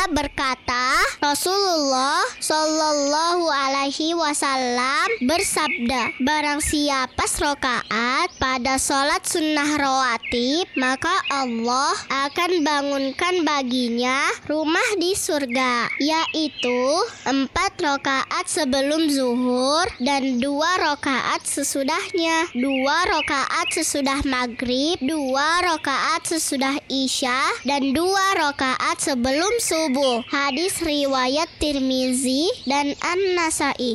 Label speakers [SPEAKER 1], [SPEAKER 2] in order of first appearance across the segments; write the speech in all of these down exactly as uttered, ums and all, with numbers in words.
[SPEAKER 1] Ia berkata, Rasulullah Shallallahu Alaihi Wasallam bersabda, barang siapa rokaat pada sholat sunnah rawatib, maka Allah akan bangunkan baginya rumah di surga, yaitu empat rokaat sebelum zuhur dan dua rokaat sesudahnya, dua rokaat sesudah maghrib, dua rokaat sesudah isya, dan dua rokaat sebelum subuh. Hadis riwayat Tirmizi dan An-Nasai.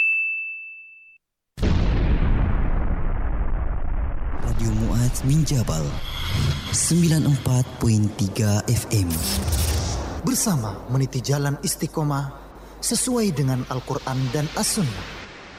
[SPEAKER 2] Radio Mu'adz min Jabal sembilan puluh empat koma tiga F M.
[SPEAKER 3] Bersama meniti jalan istiqomah sesuai dengan Al-Quran dan As-Sunnah.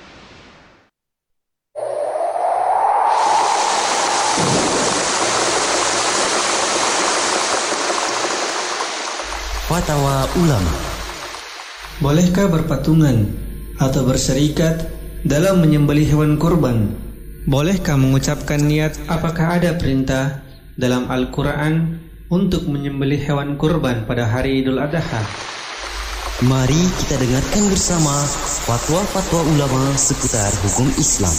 [SPEAKER 2] Fatwa ulama.
[SPEAKER 4] Bolehkah berpatungan atau berserikat dalam menyembelih hewan kurban? Bolehkah mengucapkan niat? Apakah ada perintah dalam Al-Quran untuk menyembelih hewan kurban pada hari Idul Adha?
[SPEAKER 2] Mari kita dengarkan bersama fatwa-fatwa ulama seputar hukum Islam.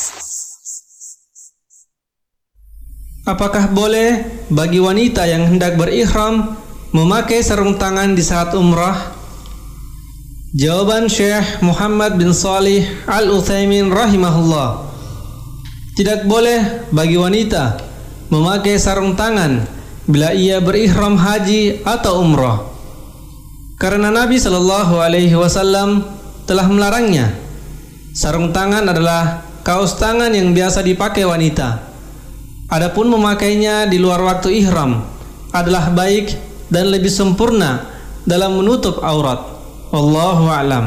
[SPEAKER 4] Apakah boleh bagi wanita yang hendak berihram memakai sarung tangan di saat umrah? Jawaban Syekh Muhammad bin Shalih Al-Utsaimin rahimahullah, tidak boleh bagi wanita memakai sarung tangan bila ia berihram haji atau umrah, karena Nabi Shallallahu Alaihi Wasallam telah melarangnya. Sarung tangan adalah kaos tangan yang biasa dipakai wanita. Adapun memakainya di luar waktu ihram adalah baik dan lebih sempurna dalam menutup aurat. Wallahu a'lam.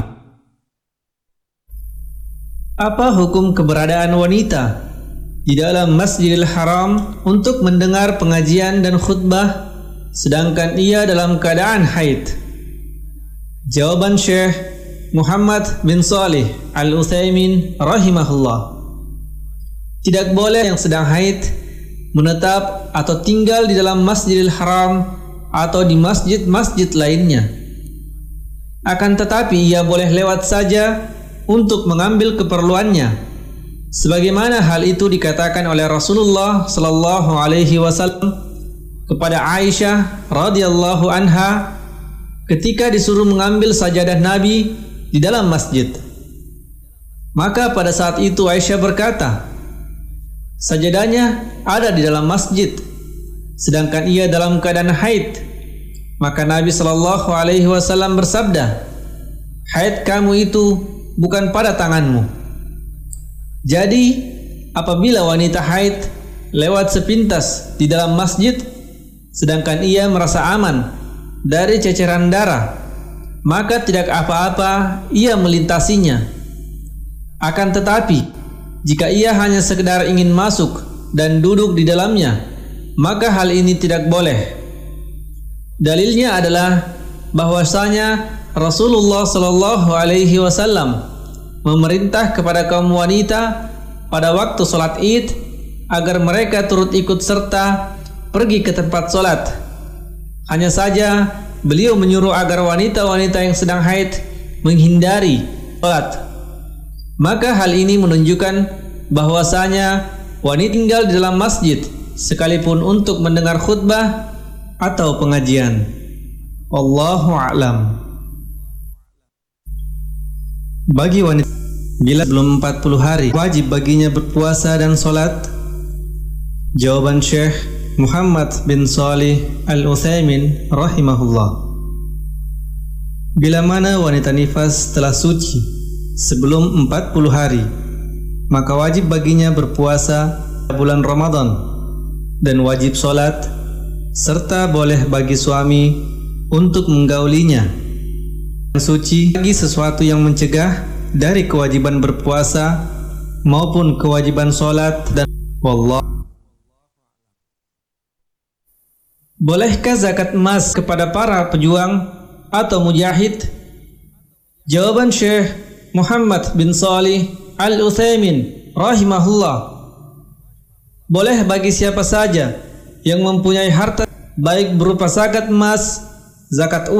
[SPEAKER 4] Apa hukum keberadaan wanita di dalam Masjidil Haram untuk mendengar pengajian dan khutbah sedangkan ia dalam keadaan haid? Jawaban Syekh Muhammad bin Shalih Al-Utsaimin rahimahullah, tidak boleh yang sedang haid menetap atau tinggal di dalam Masjidil Haram atau di masjid-masjid lainnya. Akan tetapi ia boleh lewat saja untuk mengambil keperluannya, sebagaimana hal itu dikatakan oleh Rasulullah sallallahu alaihi wasallam kepada Aisyah radhiyallahu anha ketika disuruh mengambil sajadah Nabi di dalam masjid. Maka pada saat itu Aisyah berkata, sajadahnya ada di dalam masjid, sedangkan ia dalam keadaan haid. Maka Nabi sallallahu alaihi wasallam bersabda, haid kamu itu bukan pada tanganmu. Jadi apabila wanita haid lewat sepintas di dalam masjid sedangkan ia merasa aman dari ceceran darah, maka tidak apa-apa ia melintasinya. Akan tetapi jika ia hanya sekedar ingin masuk dan duduk di dalamnya, maka hal ini tidak boleh. Dalilnya adalah bahwasanya Rasulullah Shallallahu Alaihi Wasallam memerintah kepada kaum wanita pada waktu sholat Id agar mereka turut ikut serta pergi ke tempat sholat. Hanya saja beliau menyuruh agar wanita-wanita yang sedang haid menghindari sholat. Maka hal ini menunjukkan bahwasanya wanita tinggal di dalam masjid sekalipun untuk mendengar khutbah atau pengajian. Wallahu a'lam. Bagi wanita bila belum empat puluh hari wajib baginya berpuasa dan sholat? Jawaban Syekh Muhammad bin Shalih Al-Utsaimin rahimahullah, bila mana wanita nifas telah suci sebelum empat puluh hari, maka wajib baginya berpuasa bulan Ramadan dan wajib sholat, serta boleh bagi suami untuk menggaulinya. Suci bagi sesuatu yang mencegah dari kewajiban berpuasa maupun kewajiban sholat. Dan wallah. Bolehkah zakat emas kepada para pejuang atau mujahid? Jawaban Syekh Muhammad bin Shalih Al-Utsaimin rahimahullah, boleh bagi siapa saja yang mempunyai harta baik berupa zakat emas, zakat